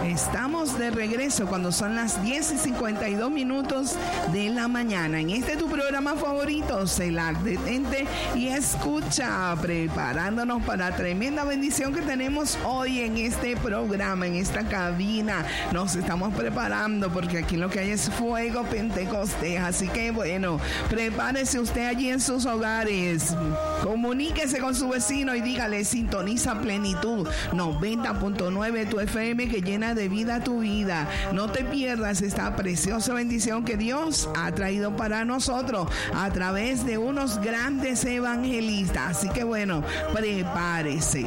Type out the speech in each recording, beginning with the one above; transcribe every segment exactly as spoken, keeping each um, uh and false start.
Estamos de regreso cuando son las diez y cincuenta y dos minutos de la mañana. En este tu programa favorito, CELAC. Detente y escucha, preparándonos para tremenda bendición que tenemos hoy en este programa, en esta cabina. Nos estamos preparando porque aquí lo que hay es fuego pentecostés. Así que bueno, prepárese usted allí en sus hogares. Comuníquese con su vecino y dígale, sintoniza Plenitud noventa punto nueve tu F M, que llena de vida tu vida. No te pierdas esta preciosa bendición que Dios ha traído para nosotros a través de unos grandes evangelistas. Así que bueno, prepárese.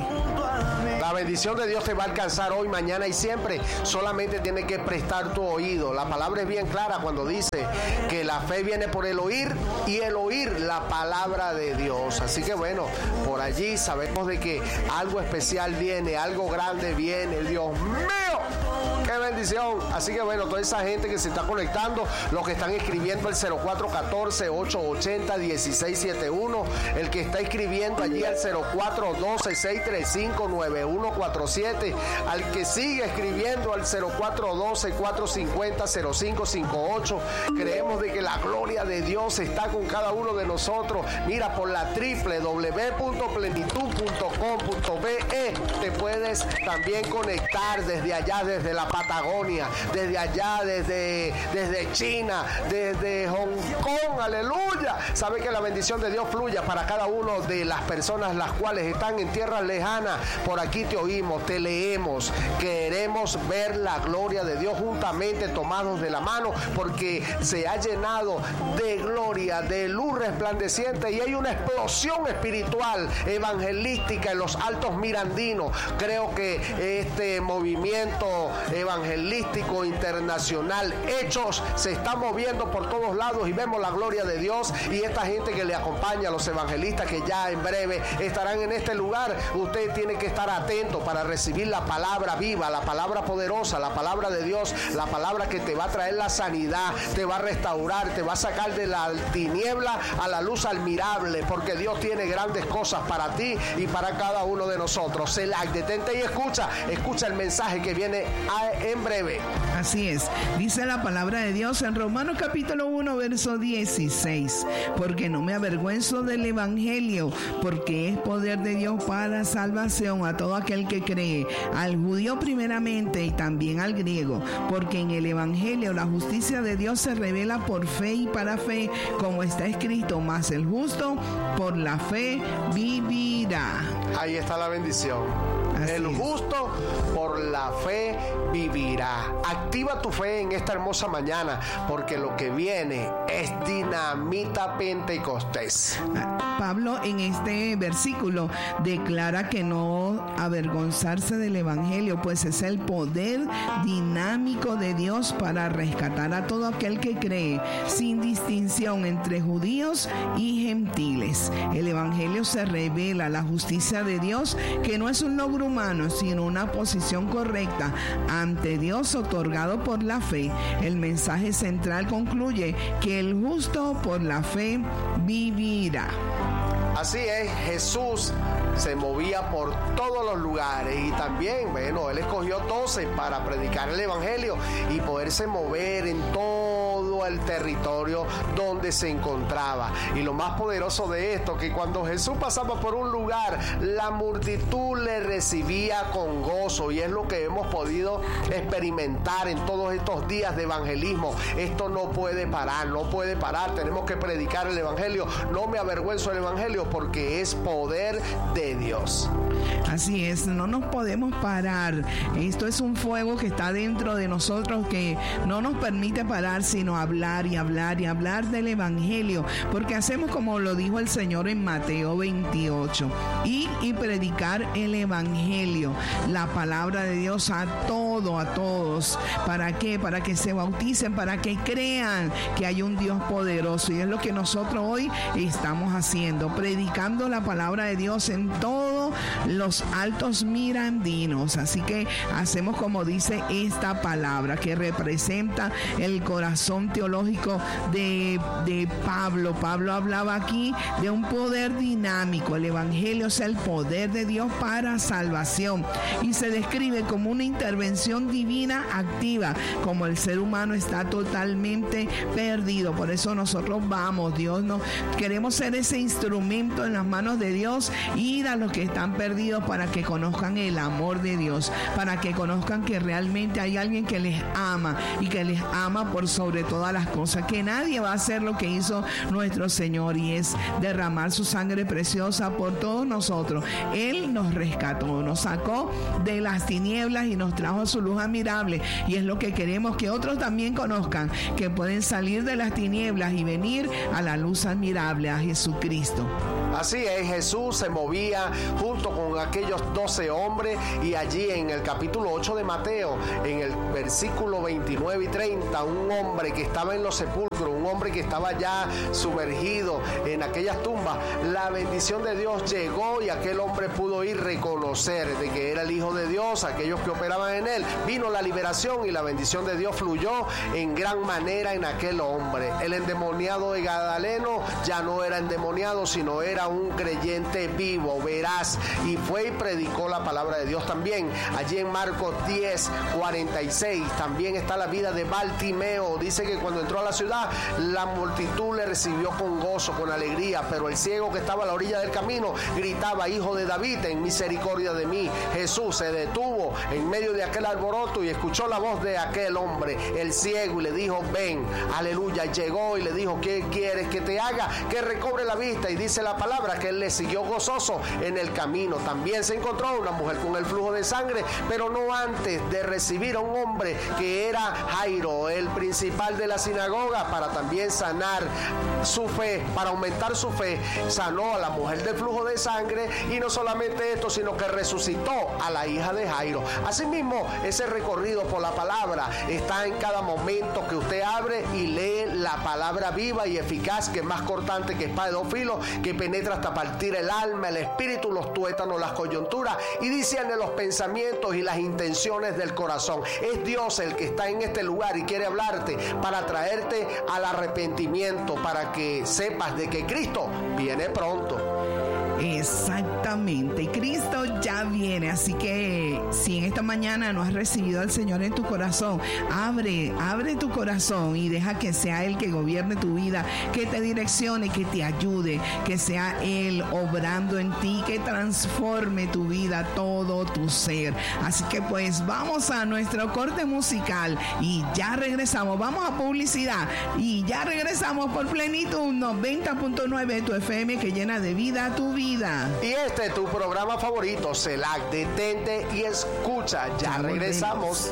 La bendición de Dios te va a alcanzar hoy, mañana y siempre. Solamente tienes que prestar tu oído. La palabra es bien clara cuando dice que la fe viene por el oír y el oír la palabra de Dios. Así que bueno, por allí sabemos de que algo especial viene, algo grande viene. Dios mío, ¡qué bendición! Así que bueno, toda esa gente que se está conectando, los que están escribiendo el cero cuatro uno cuatro, ocho ocho cero, uno seis siete uno, el que está escribiendo allí al cero cuatro uno dos, seis tres cinco, nueve uno cuatro siete, al que sigue escribiendo al cero cuatro dos, cuatro cinco cero, cero cinco cinco ocho. Creemos de que la gloria de Dios está con cada uno de nosotros. Mira, por la doble u doble u doble u punto plenitud punto com punto be te puedes también conectar desde allá, desde la Patagonia, desde allá, desde, desde China, desde Hong Kong, aleluya. Sabe que la bendición de Dios fluya para cada uno de las personas las cuales están en tierras lejanas. Por aquí te oímos, te leemos, queremos ver la gloria de Dios juntamente tomados de la mano, porque se ha llenado de gloria, de luz resplandeciente, y hay una explosión espiritual, evangelística en los Altos Mirandinos. Creo que este movimiento evangelístico internacional Hechos se está moviendo por todos lados y vemos la gloria de Dios, y esta gente que le acompaña, los evangelistas que ya en breve estarán en este lugar. Usted tiene que estar atento para recibir la palabra viva, la palabra poderosa, la palabra de Dios, la palabra que te va a traer la sanidad, te va a restaurar, te va a sacar de la tiniebla a la luz admirable, porque Dios tiene grandes cosas para ti y para cada uno de nosotros. CELAC, detente y escucha, escucha el mensaje que viene en breve. Así es, dice la palabra de Dios en Romanos capítulo uno, verso dieciséis, porque no me avergüenzo del evangelio, porque es poder de Dios para salvación a todo aquel que cree, al judío primeramente y también al griego, porque en el evangelio la justicia de Dios se revela por fe y para fe, como está escrito, mas el justo por la fe vivirá. Ahí está la bendición. Así el justo por la fe vivirá. Activa tu fe en esta hermosa mañana, porque lo que viene es dinamita pentecostés. Pablo en este versículo declara que no avergonzarse del evangelio, pues es el poder dinámico de Dios para rescatar a todo aquel que cree, sin distinción entre judíos y gentiles. El evangelio se revela la justicia de Dios, que no es un logro humano, sino una posición correcta ante Dios otorgado por la fe. El mensaje central concluye que el justo por la fe vivirá. Así es, Jesús se movía por todos los lugares, y también, bueno, Él escogió doce para predicar el evangelio y poderse mover en todo el territorio donde se encontraba. Y lo más poderoso de esto, que cuando Jesús pasaba por un lugar, la multitud le recibía con gozo, y es lo que hemos podido experimentar en todos estos días de evangelismo. Esto no puede parar, no puede parar. Tenemos que predicar el evangelio. No me avergüenzo del evangelio, porque es poder de Dios. Así es, no nos podemos parar. Esto es un fuego que está dentro de nosotros, que no nos permite parar, sino hablar y hablar y hablar del evangelio, porque hacemos como lo dijo el Señor en Mateo veintiocho, ir y predicar el evangelio, la palabra de Dios a todo, a todos. ¿Para qué? Para que se bauticen, para que crean que hay un Dios poderoso, y es lo que nosotros hoy estamos haciendo, predicando la palabra de Dios en todo los altos mirandinos. Así que hacemos como dice esta palabra que representa el corazón teológico de, de Pablo. Pablo hablaba aquí de un poder dinámico. El evangelio es el poder de Dios para salvación y se describe como una intervención divina activa, como el ser humano está totalmente perdido. Por eso nosotros vamos, Dios nos queremos ser ese instrumento en las manos de Dios, ir a los que están perdidos para que conozcan el amor de Dios, para que conozcan que realmente hay alguien que les ama y que les ama por sobre todas las cosas, que nadie va a hacer lo que hizo nuestro Señor, y es derramar su sangre preciosa por todos nosotros. Él nos rescató, nos sacó de las tinieblas y nos trajo a su luz admirable, y es lo que queremos que otros también conozcan, que pueden salir de las tinieblas y venir a la luz admirable, a Jesucristo. Así es, Jesús se movía junto con aquellos doce hombres, y allí en el capítulo ocho de Mateo, en el versículo veintinueve y treinta, un hombre que estaba en los sepulcros, un hombre que estaba ya sumergido en aquellas tumbas, la bendición de Dios llegó y aquel hombre pudo ir reconocer de que era el Hijo de Dios, aquellos que operaban en él. Vino la liberación y la bendición de Dios fluyó en gran manera en aquel hombre. El endemoniado de Gadaleno ya no era endemoniado, sino era un creyente vivo, veraz, y fue y predicó la palabra de Dios también. Allí en Marcos diez, cuarenta y seis también está la vida de Bartimeo. Dice que cuando entró a la ciudad, la multitud le recibió con gozo, con alegría, pero el ciego que estaba a la orilla del camino gritaba: Hijo de David, ten misericordia de mí. Jesús se detuvo en medio de aquel alboroto y escuchó la voz de aquel hombre, el ciego, y le dijo: ven. Aleluya. Llegó y le dijo: ¿qué quieres que te haga? Que recobre la vista. Y dice la palabra que él le siguió gozoso en el camino. También se encontró una mujer con el flujo de sangre, pero no antes de recibir a un hombre que era Jairo, el principal de la sinagoga, para también sanar su fe, para aumentar su fe. Sanó a la mujer del flujo de sangre, y no solamente esto, sino que resucitó a la hija de Jairo. Asimismo, ese recorrido por la palabra está en cada momento que usted abre y lee la palabra viva y eficaz, que es más cortante que espada de dos filos, que penetra hasta partir el alma, el espíritu, los tuétanos, las coyunturas, y discierne los pensamientos y las intenciones del corazón. Es Dios el que está en este lugar y quiere hablarte para traerte al arrepentimiento, para que sepas de que Cristo viene pronto. Exactamente, Cristo ya viene, así que si en esta mañana no has recibido al Señor en tu corazón, abre, abre tu corazón y deja que sea Él que gobierne tu vida, que te direccione, que te ayude, que sea Él obrando en ti, que transforme tu vida, todo tu ser. Así que pues vamos a nuestro corte musical y ya regresamos, vamos a publicidad y ya regresamos por Plenitud noventa punto nueve, tu F M que llena de vida tu vida. Y este es tu programa favorito, Selac. Detente y escucha. Ya regresamos.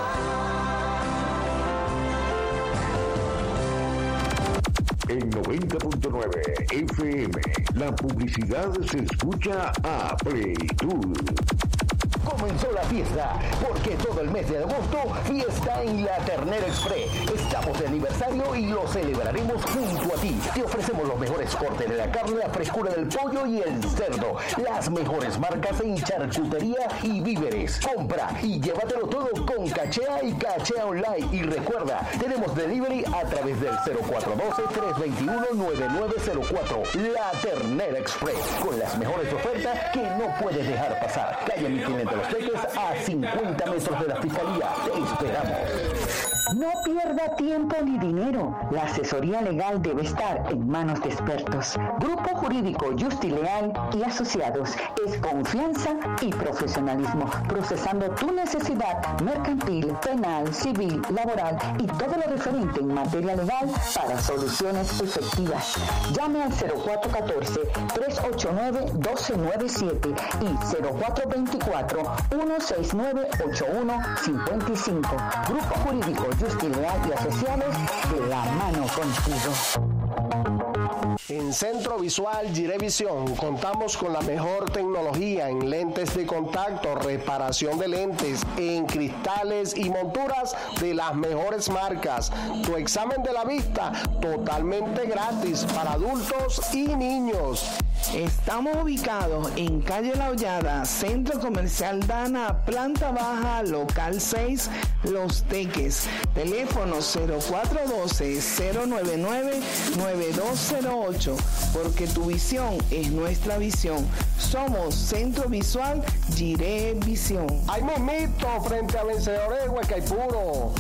En noventa punto nueve F M, la publicidad se escucha a plenitud. Comenzó la fiesta, porque todo el mes de agosto, fiesta en La Ternera Express. Estamos de aniversario y lo celebraremos junto a ti. Te ofrecemos los mejores cortes de la carne, la frescura del pollo y el cerdo, las mejores marcas en charcutería y víveres. Compra y llévatelo todo con Cachea y Cachea Online. Y recuerda, tenemos delivery a través del cero cuatro uno dos, tres dos uno, nueve nueve cero cuatro. La Ternera Express, con las mejores ofertas que no puedes dejar pasar. Calle Mil Quinientos Los Teques, a cincuenta metros de la Fiscalía. Te esperamos. No pierda tiempo ni dinero. La asesoría legal debe estar en manos de expertos. Grupo Jurídico Justi Leal y Asociados es confianza y profesionalismo, procesando tu necesidad mercantil, penal, civil, laboral y todo lo referente en materia legal para soluciones efectivas. Llame al cero cuatro uno cuatro, tres ocho nueve, uno dos nueve siete y cero cuatro dos cuatro, uno seis nueve, ocho uno cinco cinco. Grupo Jurídico Justi Leal y Asociados, de la mano contigo. En Centro Visual Girevisión contamos con la mejor tecnología en lentes de contacto, reparación de lentes, en cristales y monturas de las mejores marcas. Tu examen de la vista totalmente gratis para adultos y niños. Estamos ubicados en Calle La Hollada, Centro Comercial Dana, planta baja, local seis, Los Teques. Teléfono cero cuatro uno dos, cero nueve nueve, nueve dos cero ocho, porque tu visión es nuestra visión. Somos Centro Visual Giré Visión. Hay momento frente a Vencedores Huecaipuro.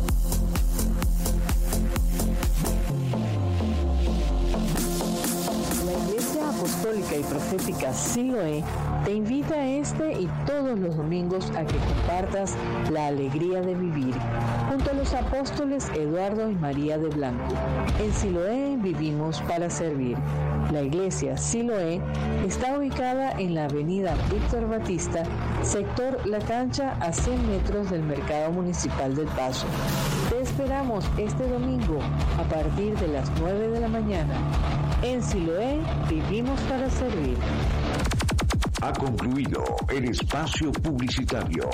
Apostólica y Profética Siloé te invita a este y todos los domingos a que compartas la alegría de vivir junto a los apóstoles Eduardo y María de Blanco. En Siloé vivimos para servir. La iglesia Siloé está ubicada en la avenida Víctor Batista, sector La Cancha, a cien metros del Mercado Municipal del Paso. Te esperamos este domingo a partir de las nueve de la mañana. En Siloé vivimos para servir. Ha concluido el espacio publicitario.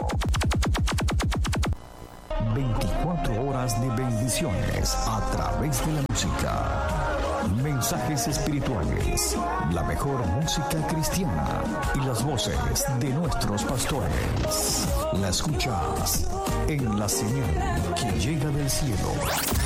veinticuatro horas de bendiciones a través de la música. Mensajes espirituales, la mejor música cristiana y las voces de nuestros pastores. La escuchas en la señal que llega del cielo.